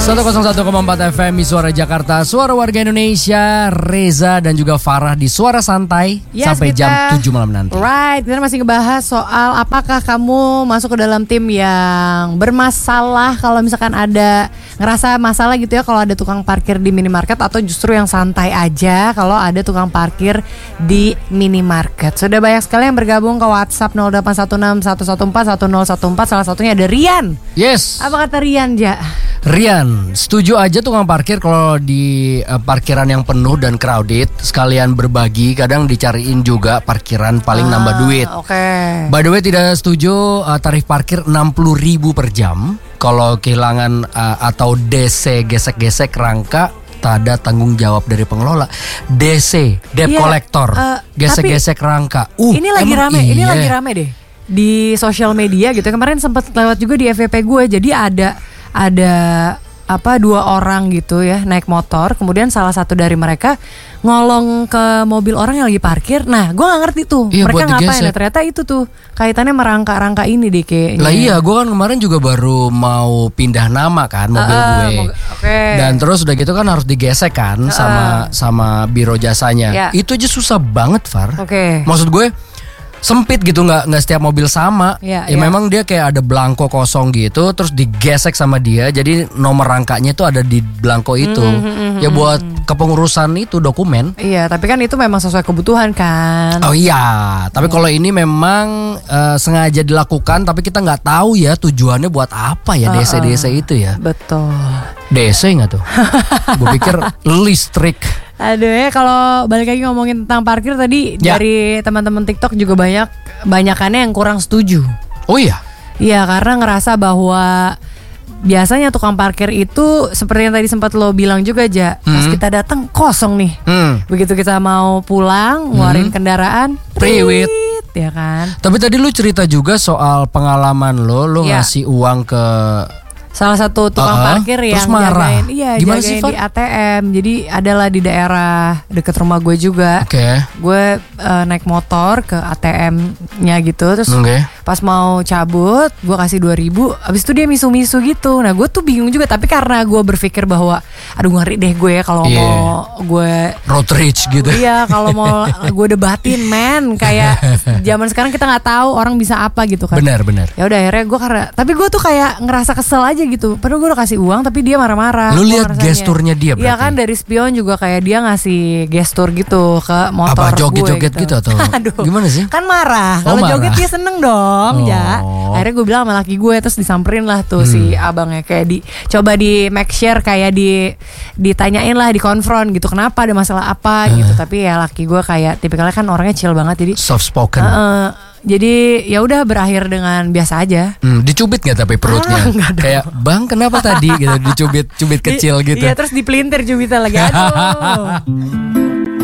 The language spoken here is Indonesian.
101,4 FM Suara Jakarta, suara warga Indonesia. Reza dan juga Farah di Suara Santai sampai jam 7 malam nanti. Right, kita masih ngebahas soal apakah kamu masuk ke dalam tim yang bermasalah. Kalau misalkan ada ngerasa masalah gitu ya, kalau ada tukang parkir di minimarket, atau justru yang santai aja kalau ada tukang parkir di minimarket. Sudah banyak sekali yang bergabung ke WhatsApp 0816 114 1014. Salah satunya ada Rian. Yes. Apa kata Rian, Ja? Rian, setuju aja tukang parkir kalau di parkiran yang penuh dan crowded. Sekalian berbagi, kadang dicariin juga parkiran paling nambah duit. Oke. By the way, tidak setuju tarif parkir 60.000 per jam. Kalau kehilangan atau DC gesek-gesek rangka, tak ada tanggung jawab dari pengelola. DC, debt collector, gesek-gesek rangka. Ini lagi rame deh di sosial media gitu. Kemarin sempat lewat juga di FYP gue. Jadi ada dua orang gitu ya naik motor, kemudian salah satu dari mereka ngolong ke mobil orang yang lagi parkir. Nah, gue nggak ngerti tuh mereka ngapain. Nah, ternyata itu tuh kaitannya merangka-rangka ini deh kayaknya. Lah iya, gue kan kemarin juga baru mau pindah nama kan mobil gue. Dan terus udah gitu kan harus digesek kan sama biro jasanya. Itu aja susah banget, Far. Maksud gue sempit gitu, nggak setiap mobil sama. Memang dia kayak ada belangko kosong gitu, terus digesek sama dia, jadi nomor rangkanya itu ada di belangko itu. Ya buat kepengurusan itu dokumen. Iya, tapi kan itu memang sesuai kebutuhan kan. Oh iya, tapi kalau ini memang sengaja dilakukan, tapi kita nggak tahu ya tujuannya buat apa ya DC itu ya. Betul. DC nggak tuh? Gue pikir listrik. Aduh ya, kalau balik lagi ngomongin tentang parkir tadi, dari teman-teman TikTok juga banyakannya yang kurang setuju. Oh iya? Iya, karena ngerasa bahwa biasanya tukang parkir itu seperti yang tadi sempat lo bilang juga, Ja, pas kita datang kosong nih. Begitu kita mau pulang, ngeluarin kendaraan, priwit, ya kan. Tapi tadi lo cerita juga soal pengalaman lo ngasih uang ke salah satu tukang parkir yang jagain, jagain di ATM. Jadi adalah di daerah dekat rumah gue juga. Gue naik motor ke ATM-nya gitu, terus pas mau cabut gue kasih 2.000. Abis itu dia misu-misu gitu. Nah, gue tuh bingung juga, tapi karena gue berpikir bahwa aduh ngeri deh gue ya kalau mau gue road rage gitu. Iya, kalau mau gue debatin, kayak zaman sekarang kita nggak tahu orang bisa apa gitu kan. Benar. Ya udah akhirnya gue tapi gue tuh kayak ngerasa kesel aja gitu. Padahal gue udah kasih uang tapi dia marah-marah. Lu lihat gesturnya dia berarti? Iya kan, dari spion juga kayak dia ngasih gestur gitu ke motor gue. Apa joget-joget gitu atau gimana sih? Kan marah. Kalau joget dia seneng dong, ya. Akhirnya gue bilang sama laki gue, terus disamperin lah tuh si abangnya, kayak coba di make share, kayak ditanyain lah, dikonfront gitu, kenapa, ada masalah apa gitu. Tapi ya laki gue kayak tipikalnya kan orangnya chill banget, jadi soft spoken. Jadi ya udah berakhir dengan biasa aja. Dicubit nggak tapi perutnya? Kayak bang kenapa tadi gitu, dicubit kecil gitu. Iya, terus dipelintir cubitnya lagi. Aduh.